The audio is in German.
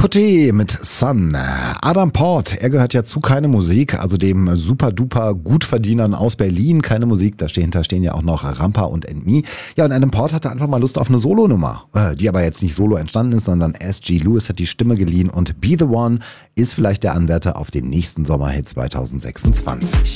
Putti mit Sun. Adam Port, er gehört ja zu Keine Musik, also dem super-duper Gutverdienern aus Berlin. Keine Musik, dahinter stehen ja auch noch Rampa und Me. Ja, und Adam Port hatte einfach mal Lust auf eine Solonummer, die aber jetzt nicht solo entstanden ist, sondern S.G. Lewis hat die Stimme geliehen und Be The One ist vielleicht der Anwärter auf den nächsten Sommerhit 2026.